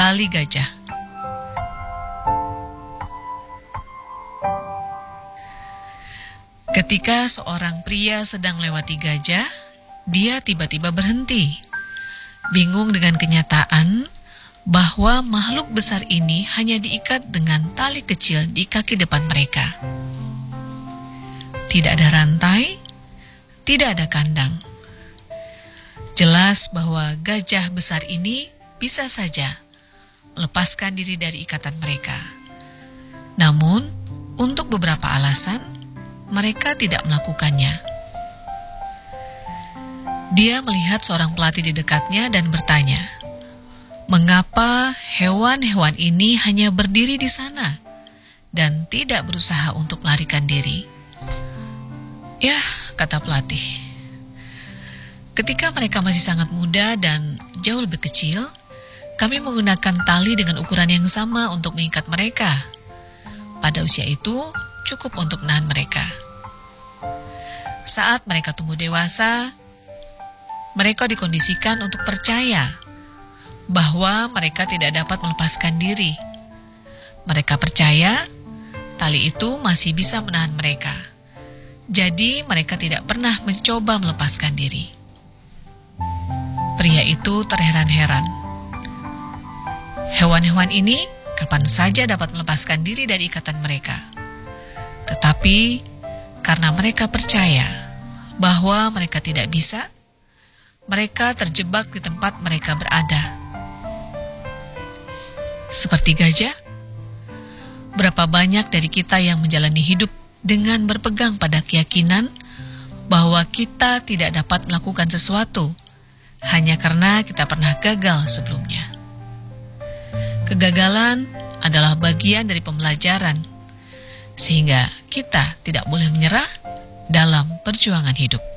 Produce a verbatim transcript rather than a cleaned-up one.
Tali gajah. Ketika seorang pria sedang lewati gajah, dia tiba-tiba berhenti, bingung dengan kenyataan bahwa makhluk besar ini hanya diikat dengan tali kecil di kaki depan mereka. Tidak ada rantai, tidak ada kandang. Jelas bahwa gajah besar ini bisa saja melepaskan diri dari ikatan mereka. Namun, untuk beberapa alasan, mereka tidak melakukannya. Dia melihat seorang pelatih di dekatnya dan bertanya, mengapa hewan-hewan ini hanya berdiri di sana dan tidak berusaha untuk melarikan diri? Ya, kata pelatih, ketika mereka masih sangat muda dan jauh lebih kecil, kami menggunakan tali dengan ukuran yang sama untuk mengikat mereka. Pada usia itu, cukup untuk menahan mereka. Saat mereka tumbuh dewasa, mereka dikondisikan untuk percaya bahwa mereka tidak dapat melepaskan diri. Mereka percaya tali itu masih bisa menahan mereka. Jadi mereka tidak pernah mencoba melepaskan diri. Pria itu terheran-heran. Hewan-hewan ini kapan saja dapat melepaskan diri dari ikatan mereka. Tetapi karena mereka percaya bahwa mereka tidak bisa, mereka terjebak di tempat mereka berada. Seperti gajah, berapa banyak dari kita yang menjalani hidup dengan berpegang pada keyakinan bahwa kita tidak dapat melakukan sesuatu hanya karena kita pernah gagal sebelumnya. Kegagalan adalah bagian dari pembelajaran, sehingga kita tidak boleh menyerah dalam perjuangan hidup.